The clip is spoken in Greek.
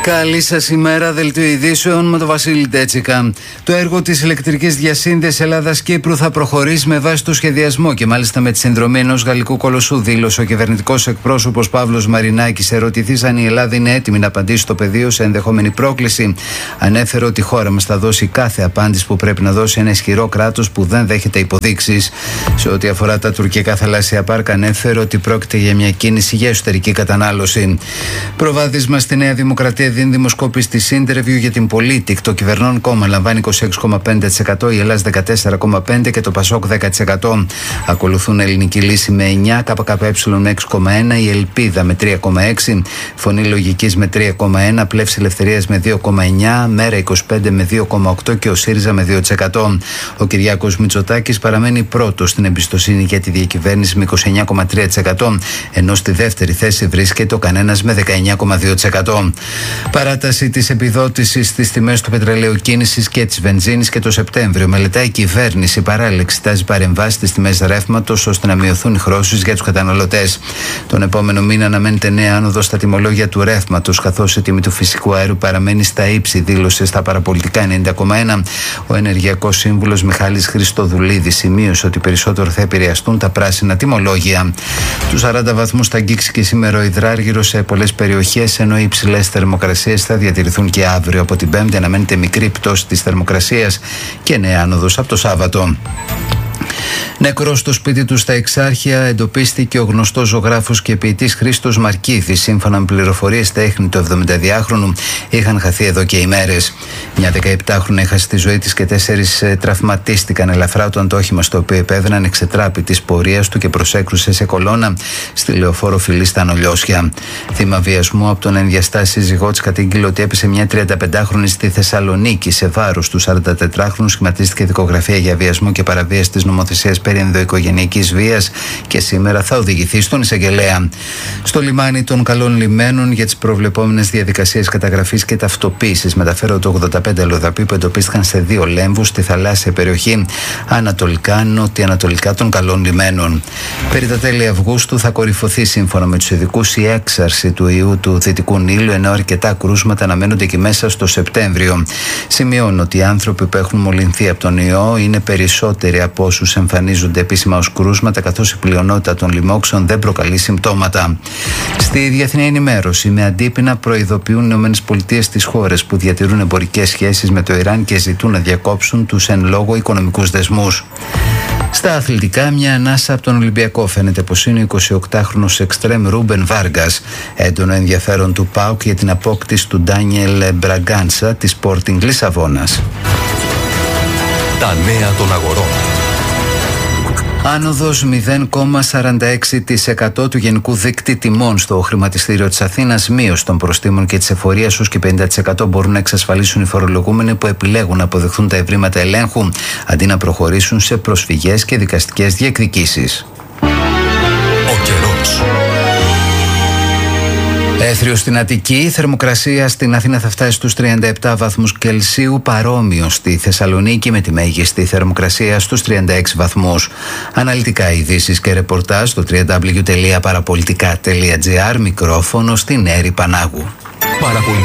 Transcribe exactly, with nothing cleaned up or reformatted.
Καλή σας ημέρα, δελτίο ειδήσεων με τον Βασίλη Ντέτσικα. Το έργο της ηλεκτρικής διασύνδεσης Ελλάδας-Κύπρου θα προχωρήσει με βάση το σχεδιασμό και μάλιστα με τη συνδρομή ενός γαλλικού κολοσσού, δήλωσε ο κυβερνητικός εκπρόσωπος Παύλος Μαρινάκης. Ερωτηθείς αν η Ελλάδα είναι έτοιμη να απαντήσει στο πεδίο σε ενδεχόμενη πρόκληση, ανέφερε ότι η χώρα μας θα δώσει κάθε απάντηση που πρέπει να δώσει ένα ισχυρό κράτος που δεν δέχεται υποδείξεις. Σε ό,τι αφορά τα τουρκικά θαλάσσια πάρκα, ανέφερε ότι πρόκειται για μια κίνηση για εσωτερική κατανάλωση. Προβάδισμα στη Νέα Δημοκρατία δίνει δημοσκόπηση της Interview για την Πολίτικ. Το κυβερνών κόμμα λαμβάνει είκοσι έξι κόμμα πέντε τοις εκατό, η Ελλάς δεκατέσσερα κόμμα πέντε τοις εκατό και το Πασόκ δέκα τοις εκατό. Ακολουθούν Ελληνική Λύση με εννιά, ΚΚΕ με έξι κόμμα ένα, η Ελπίδα με τρία κόμμα έξι, Φωνή Λογικής με τρία κόμμα ένα, Πλεύση Ελευθερίας με δύο κόμμα εννιά, Μέρα είκοσι πέντε με δύο κόμμα οκτώ και ο ΣΥΡΙΖΑ με δύο τοις εκατό. Ο Κυριάκος Μητσοτάκης παραμένει πρώτος στην εμπιστοσύνη για τη διακυβέρνηση με είκοσι εννιά κόμμα τρία τοις εκατό, ενώ στη δεύτερη θέση βρίσκεται ο Κανένας με δεκαεννιά κόμμα δύο τοις εκατό. Παράταση της επιδότησης στις τιμές του πετρελαίου κίνησης και της βενζίνης και το Σεπτέμβριο. Μελετάει η κυβέρνηση παράλληλα εξετάζει παρεμβάσεις στις τιμές ρεύματος ώστε να μειωθούν οι χρώσεις για τους καταναλωτές. Τον επόμενο μήνα αναμένεται νέα άνοδο στα τιμολόγια του ρεύματος, καθώς η τιμή του φυσικού αερίου παραμένει στα ύψη, δήλωσε στα παραπολιτικά ενενήντα κόμμα ένα. Ο ενεργειακός σύμβουλος Μιχάλης Χριστοδουλίδης σημείωσε ότι περισσότερο θα επηρεαστούν τα πράσινα τιμολόγια. Τους σαράντα βαθμούς θα αγγίξει και σήμερα ο υδράργυρος σε πολλές περιοχές, ενώ οι υψηλές θερμοκρασίες θα διατηρηθούν και αύριο. Από την Πέμπτη αναμένεται μικρή πτώση της θερμοκρασίας και νέα άνοδος από το Σάββατο. Νεκρός στο σπίτι του στα Εξάρχεια εντοπίστηκε ο γνωστός ζωγράφος και ποιητής Χρήστος Μαρκίδης. Σύμφωνα με πληροφορίες, τα ίχνη του εβδομηνταδυάχρονου είχαν χαθεί εδώ και ημέρες. Μια δεκαεπτάχρονη έχασε τη ζωή της και τέσσερις ε, τραυματίστηκαν ελαφρά όταν το όχημα στο οποίο επέβαιναν εξετράπη της πορείας του και προσέκρουσε σε κολόνα στη λεωφόρο Φιλή στα Νολιώσια. Θύμα βιασμού από τον ενδιαστάσει σύζυγό της κατήγγειλε ότι έπεσε μια τριανταπεντάχρονη στη Θεσσαλονίκη. Σε βάρος του σαραντατετράχρονου σχηματίστηκε δικογραφία για βιασμό και παραβίαση της νομοθεσίας περί ενδοοικογενειακής βίας και σήμερα θα οδηγηθεί στον εισαγγελέα. Στο λιμάνι των Καλών Λιμένων για τις προβλεπόμενες διαδικασίες καταγραφής και ταυτοποίησης μεταφέρονται ογδόντα πέντε αλλοδαποί που εντοπίστηκαν σε δύο λέμβους στη θαλάσσια περιοχή ανατολικά-νοτιοανατολικά των Καλών Λιμένων. Περί τα τέλη Αυγούστου θα κορυφωθεί σύμφωνα με τους ειδικούς η έξαρση του ιού του Δυτικού Νείλου, ενώ αρκετά κρούσματα αναμένονται και μέσα στο Σεπτέμβριο. Σημειώνω ότι οι άνθρωποι που έχουν μολυνθεί από τον ιό είναι περισσότεροι από όσους εμφανίζονται επίσημα ως κρούσματα, καθώς η πλειονότητα των λοιμόξεων δεν προκαλεί συμπτώματα. Στη διεθνή ενημέρωση, με αντίπεινα προειδοποιούν οι ΗΠΑ τις χώρες που διατηρούν εμπορικές σχέσεις με το Ιράν και ζητούν να διακόψουν τους εν λόγω οικονομικούς δεσμούς. Στα αθλητικά, μια ανάσα από τον Ολυμπιακό φαίνεται πως είναι ο εικοσιοκτάχρονος εξτρέμ Ρούμπεν Βάργας. Έντονο ενδιαφέρον του ΠΑΟΚ για την απόκτηση του Ντάνιελ Μπραγκάντσα της Sporting Λισαβόνας. Τα νέα των αγορών. Άνοδος μηδέν κόμμα σαράντα έξι τοις εκατό του γενικού δείκτη τιμών στο χρηματιστήριο της Αθήνας, μείωση των προστίμων και της εφορίας ως και πενήντα τοις εκατό μπορούν να εξασφαλίσουν οι φορολογούμενοι που επιλέγουν να αποδεχθούν τα ευρήματα ελέγχου αντί να προχωρήσουν σε προσφυγές και δικαστικές διεκδικήσεις. Ο καιρός. Έθριο στην Αττική, η θερμοκρασία στην Αθήνα θα φτάσει στους τριάντα επτά βαθμούς Κελσίου, παρόμοιο στη Θεσσαλονίκη με τη μέγιστη θερμοκρασία στους τριάντα έξι βαθμούς. Αναλυτικά ειδήσεις και ρεπορτάζ στο double-u double-u double-u τελεία παραπολιτικά τελεία τζι άρ, μικρόφωνο στην Έρη Πανάγου. Παραπολιτικά.